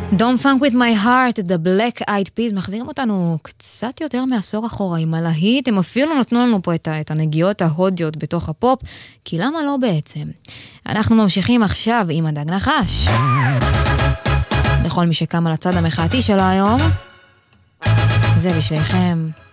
Don't Funk With My Heart, The Black Eyed Peas, מחזירים אותנו קצת יותר מעשור אחורה עם הלהיט, הם אפילו נתנו לנו פה את הנגיעות ההודיות בתוך הפופ, כי למה לא בעצם? אנחנו ממשיכים עכשיו עם הדג נחש. לכל מי שקם על הצד המחאתי שלו היום, זה בשבילכם.